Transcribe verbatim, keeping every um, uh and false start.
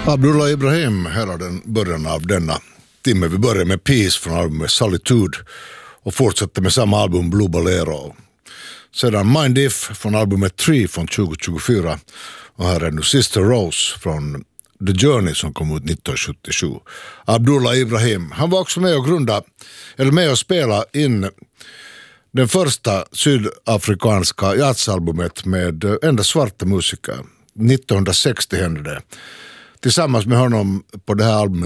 Abdullah Ibrahim hela den början av denna timme. Vi börjar med Peace från albumet Solitude och fortsätter med samma album Blue Bolero. Sedan Mind If från albumet Tree från tjugo tjugofyra och här är nu Sister Rose från The Journey som kom ut nittonhundrasjuttiosju. Abdullah Ibrahim, han var också med och grunda, eller med och spela in den första sydafrikanska jazzalbumet med enda svarta musiker. nittonhundrasextio hände det. Tillsammans med honom på det här albumet